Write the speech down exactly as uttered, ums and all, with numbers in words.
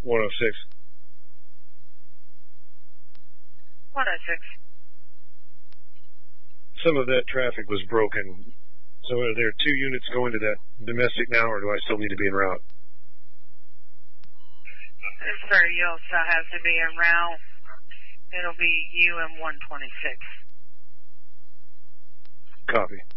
one oh six. one oh six. Some of that traffic was broken. So are there two units going to that domestic now, or do I still need to be en route? Sir, you'll still have to be en route. It'll be U M one twenty-six. Copy.